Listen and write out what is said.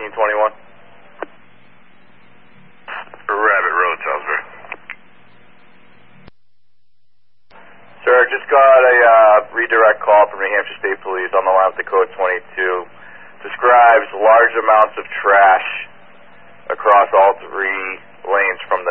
1421. Rabbit Road, Salisbury. Sir, just got a redirect call from New Hampshire State Police on the line with the code 22. Describes large amounts of trash across all three lanes from the